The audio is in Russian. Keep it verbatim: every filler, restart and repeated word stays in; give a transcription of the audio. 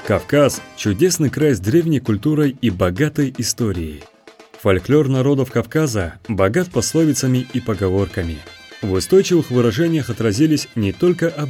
Кавказ – чудесный край с древней культурой и богатой историей. Фольклор народов Кавказа богат пословицами и поговорками. В устойчивых выражениях отразились не только